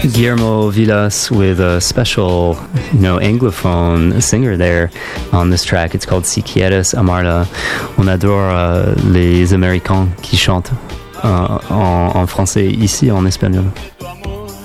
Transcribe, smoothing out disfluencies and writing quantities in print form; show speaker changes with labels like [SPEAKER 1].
[SPEAKER 1] Guillermo Villas with a special, anglophone singer there on this track. It's called Si Quieres Amarla. On adore les Américains qui chantent en français ici en espagnol.